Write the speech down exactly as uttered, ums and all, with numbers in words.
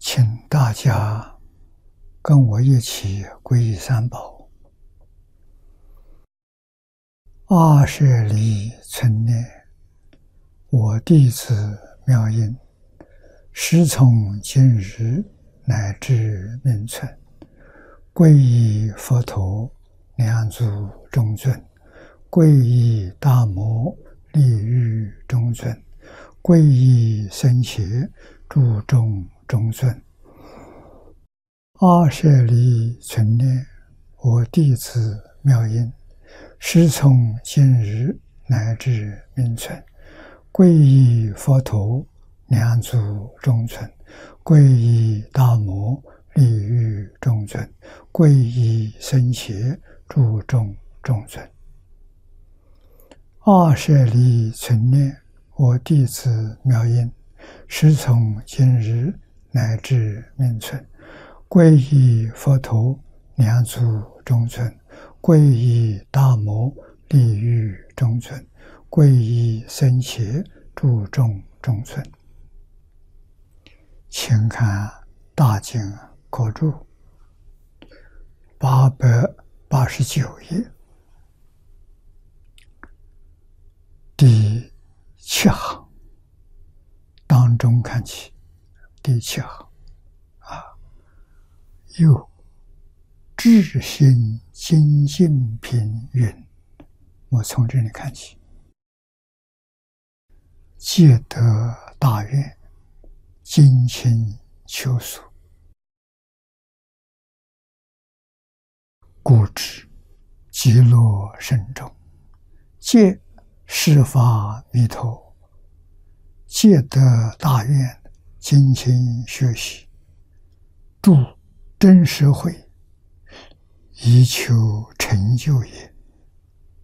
请大家跟我一起皈依三宝。二舍离存念，我弟子妙音，师从今日乃至命存，皈依佛陀，两足中尊；皈依大摩，利欲中尊；皈依僧伽，注重中尊。二舍离存念，我弟子妙音，师从今日乃至命存，皈依佛陀，两足中尊；皈依大摩，利欲中尊；皈依僧伽，注重中尊。二舍离存念，我弟子妙音，师从今日乃至命存，皈依佛陀，两足中尊；皈依大摩，利欲中尊；皈依僧伽，注重中尊。请看大经科注八百八十九页第七行当中看起，第七行啊，又智心精进品云，我从这里看起，戒得大愿，精勤求索，故知极乐深中，戒释法弥陀，戒得大愿，精勤学习，助真实慧，以求成就也。